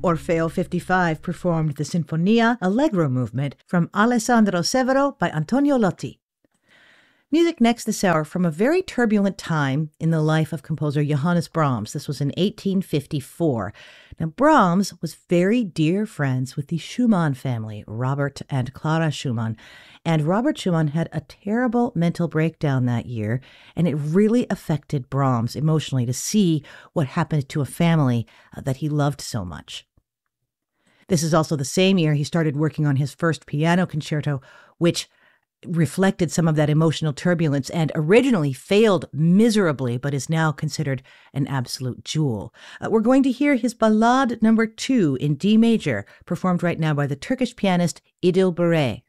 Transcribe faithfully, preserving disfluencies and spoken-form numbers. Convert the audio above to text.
Orfeo fifty-five performed the Sinfonia Allegro movement from Alessandro Severo by Antonio Lotti. Music next this hour from a very turbulent time in the life of composer Johannes Brahms. This was in eighteen fifty-four. Now, Brahms was very dear friends with the Schumann family, Robert and Clara Schumann. And Robert Schumann had a terrible mental breakdown that year, and it really affected Brahms emotionally to see what happened to a family uh, that he loved so much. This is also the same year he started working on his first piano concerto, which reflected some of that emotional turbulence and originally failed miserably, but is now considered an absolute jewel. Uh, we're going to hear his Ballade number two in D major, performed right now by the Turkish pianist Idil Bere.